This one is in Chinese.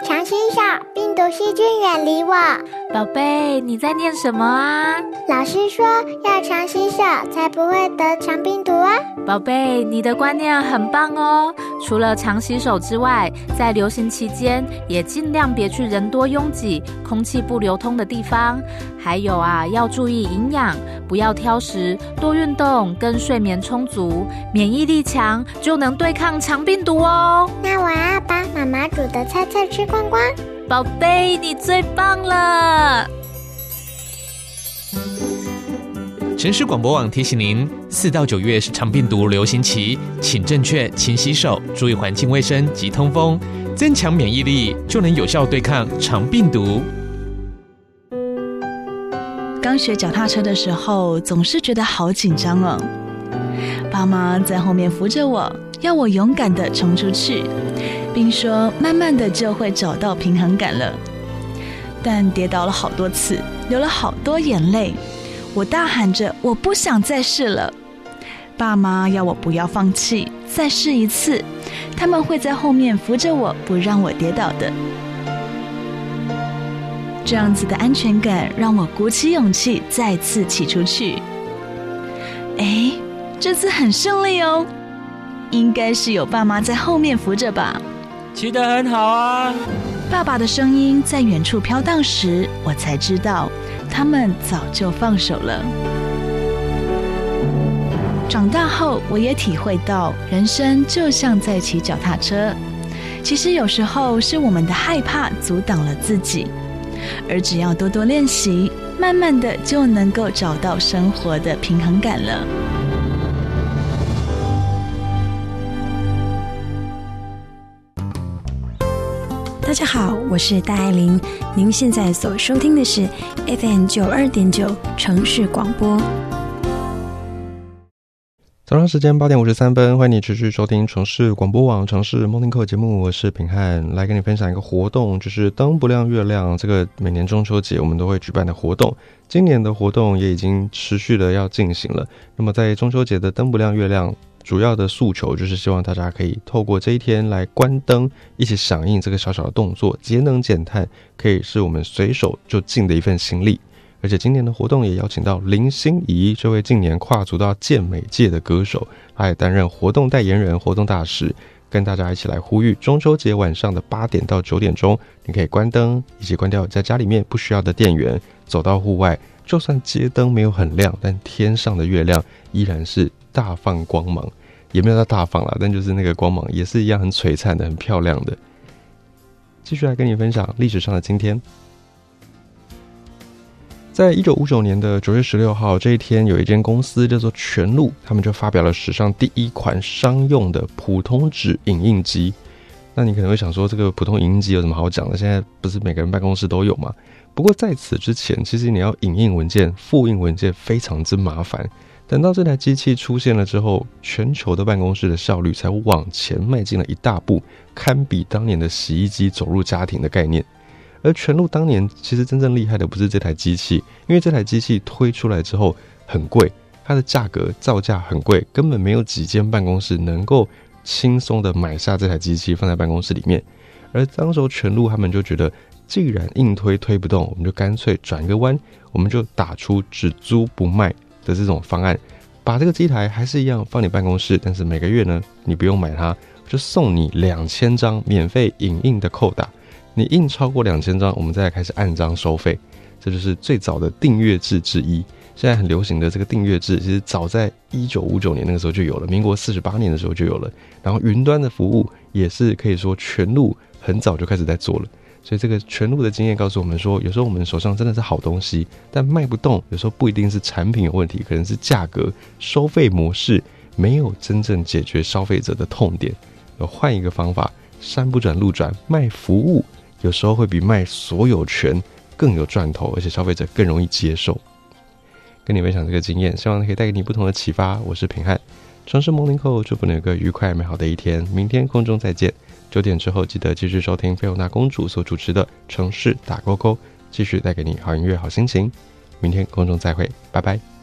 常洗手，病毒细菌远离我。 宝贝，你在念什么啊？ 老师说要常洗手，才不会得肠病毒啊。 宝贝，你的观念很棒哦。除了常洗手之外，在流行期间也尽量别去人多拥挤、空气不流通的地方。还有啊，要注意营养，不要挑食，多运动跟睡眠充足，免疫力强就能对抗肠病毒哦。 那我要把妈妈煮的菜吃光光。 宝贝，你最棒了。 城市广播网提醒您，4到9月是肠病毒流行期，请正确勤洗手，注意环境卫生及通风，增强免疫力，就能有效对抗肠病毒。 刚学脚踏车的时候，总是觉得好紧张哦。爸妈在后面扶着我，要我勇敢地冲出去，并说慢慢的就会找到平衡感了。但跌倒了好多次，流了好多眼泪，我大喊着我不想再试了。爸妈要我不要放弃，再试一次，他们会在后面扶着我，不让我跌倒的。这样子的安全感让我鼓起勇气再次骑出去。哎，这次很顺利哦，应该是有爸妈在后面扶着吧。 骑得很好啊。 爸爸的声音在远处飘荡时，我才知道他们早就放手了。长大后，我也体会到人生就像在骑脚踏车，其实有时候是我们的害怕阻挡了自己，而只要多多练习，慢慢的就能够找到生活的平衡感了。 大家好，我是戴爱玲，您现在所收听的是 FM92.9 城市广播。 早上时间8点53分，欢迎你持续收听城市广播网城市 Morning Call 节目，我是品汉，来跟你分享一个活动，就是灯不亮月亮，这个每年中秋节我们都会举办的活动。今年的活动也已经持续的要进行了。那么在中秋节的灯不亮月亮，主要的诉求就是希望大家可以透过这一天来关灯，一起响应这个小小的动作，节能减碳可以是我们随手就尽的一份心力。而且今年的活动也邀请到林心怡这位近年跨足到健美界的歌手，他也担任活动代言人、活动大使，跟大家一起来呼吁中秋节晚上的8点到9点钟，你可以关灯，以及关掉在家里面不需要的电源，走到户外，就算街灯没有很亮，但天上的月亮依然是大放光芒，也没有到大放啦，但就是那个光芒也是一样很璀璨的、很漂亮的。继续来跟你分享历史上的今天。在1959年的9月16号这一天，有一间公司叫做全录，他们就发表了史上第一款商用的普通纸影印机。那你可能会想说，这个普通影印机有什么好讲的？现在不是每个人办公室都有吗？不过在此之前，其实你要影印文件、复印文件非常之麻烦。等到这台机器出现了之后，全球的办公室的效率才往前迈进了一大步，堪比当年的洗衣机走入家庭的概念。而全录当年其实真正厉害的不是这台机器，因为这台机器推出来之后很贵，它的价格造价很贵，根本没有几间办公室能够轻松的买下这台机器放在办公室里面。而当时候全录他们就觉得，既然硬推不动，我们就干脆转一个弯，我们就打出只租不卖的这种方案，把这个机台还是一样放你办公室，但是每个月呢你不用买它，就送你2000张免费影印的扣打，你印超过2000张，我们再来开始按张收费。这就是最早的订阅制之一。现在很流行的这个订阅制，其实早在1959年那个时候就有了，民国48年的时候就有了。然后云端的服务也是可以说全录很早就开始在做了。所以这个全录的经验告诉我们说，有时候我们手上真的是好东西，但卖不动，有时候不一定是产品有问题，可能是价格、收费模式没有真正解决消费者的痛点。要换一个方法，山不转路转，卖服务有时候会比卖所有权更有赚头，而且消费者更容易接受。跟你分享这个经验，希望可以带给你不同的启发。我是品汉，城市Morning Call，祝福你有个愉快美好的一天。明天空中再见，9点之后记得继续收听菲欧娜公主所主持的城市打勾勾，继续带给你好音乐、好心情。明天空中再会，拜拜。